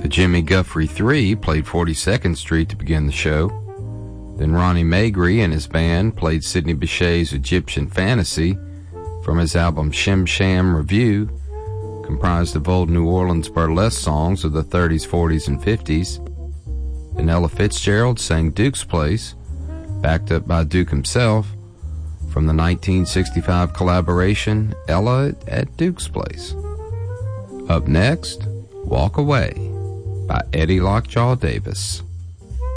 The Jimmy Guthrie Three played 42nd Street to begin the show. Then Ronnie Magrey and his band played Sidney Bechet's Egyptian Fantasy from his album Shim Sham Review, comprised of old New Orleans burlesque songs of the 30s, 40s, and 50s. Then Ella Fitzgerald sang Duke's Place, backed up by Duke himself, from the 1965 collaboration Ella at Duke's Place. Up next, Walk Away by Eddie Lockjaw Davis.